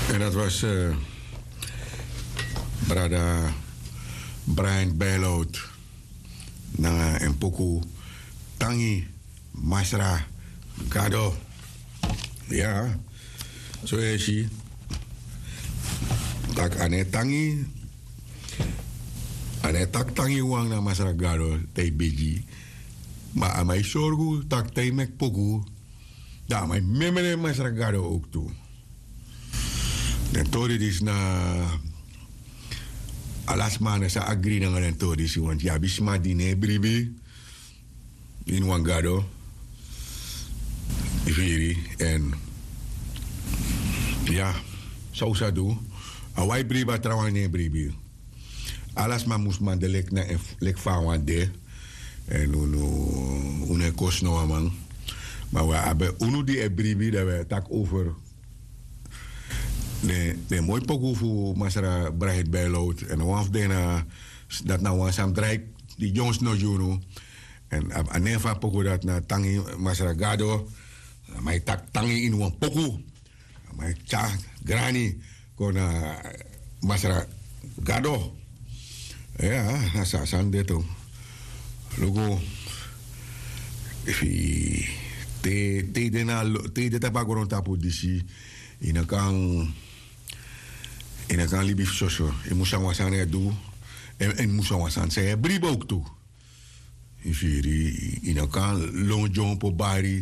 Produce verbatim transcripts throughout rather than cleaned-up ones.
En dat was uh, Brada Brian Bijloot, Nanga en Poku, Tangi, Masra, Gado. Ja, zo is hij. Tak ane Tangi, ane tak Tangi wang na Masra Gado, tei beji. Maar aan mij zorgen, tak tei mek Poku, daar mij memene Masra Gado ook toe. En tori is na alas mana sa agri na ngayon tori si want ya bisma dine bribi in Wangado ifiri en ja so sa do awai briba trawan ne bribi alas ma musman de lek na lek fa wande en uno une kosno amang maar we hebben unu die e bribi dat we tak over de de mooi pokoe voor Masra Brian Bijloot en dan afdena dat nou was am draai die jongens no juno en aan neva pokoe dat na tangi Masra Gado my tak tangi in wan pokoe my cha grani kona Masra Gado ja sa san deto lugo ifi te te de na te de tabagoron tapu disi ina kan ina kan libi soso e musa wasan e do en en musa wasan se bribo ook toe ifiri ina kan long john po bari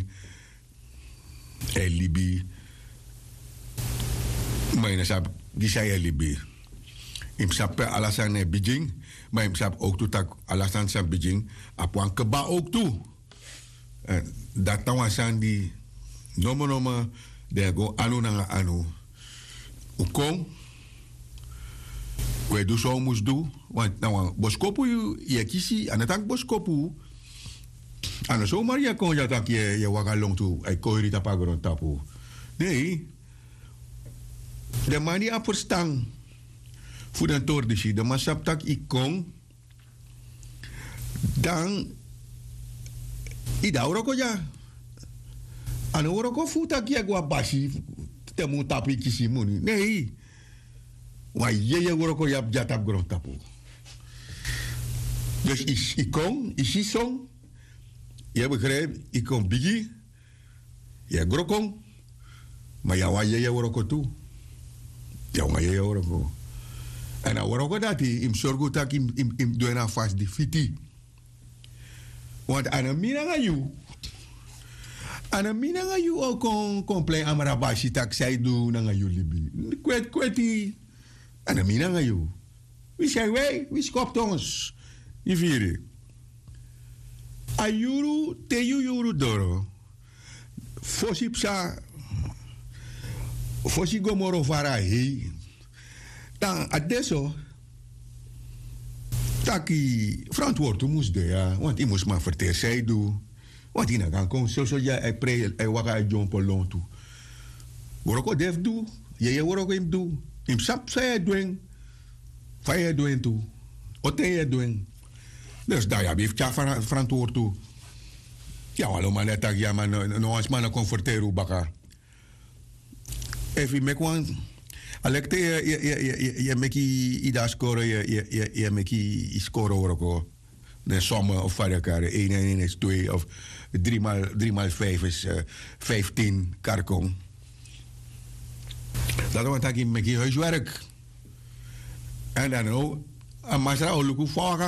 e libi maar ina sap di sai libi im sap alasan e bijing maar im sap ook toe tak alasan sa bijing apwan keba ook toe dat tawasan di nomo nomo de go anu na anu ukong we do so mus do want nou boskopu ye kisi anatak boskopu ana so maria kon ja tak ye ye wagalong tu ai koiri ta pagron tapu nee de mani aperstang fu den tor de si de masap tak ikong dan ida oroko ja ano oroko futa kia gua bashi te mu tapi kisi muni nei wa yeye oroko yap jatap gron tapu dus is ikon is isong je begrijpt ikon bigi je grokon maar ja wa yeye oroko tu ja wa yeye oroko en a oroko dati im sorgo tak im im, im doena fast di fiti want ana mina ngayu ana mina nga yu o kon komplei amara bashi tak sai du na nga yu libi kwet kweti ana mina nga yu wie zei wij wie skopt ons ifiri ayuru te yu yuru doro fosi psa fosi gomoro vara hei dan adesso taki verantwoord moest de ja want i moest maar vertel zij du want ina kan kon so so ja e pre e waka John Polon tu woroko def du ye ye woroko im du im sap sa e doen fa e doen tu o te e doen dus daar ja bif cha verantwoord tu ja walo man eta ja man no ans man conforteru baka efi me kwan alekte ye ye ye ye meki ida score ye ye ye meki score woroko de somme of van elkaar één en één is twee of drie maal drie maal vijf is uh, vijftien karkong. Dat want ik met je huiswerk en dan ook een masra oluku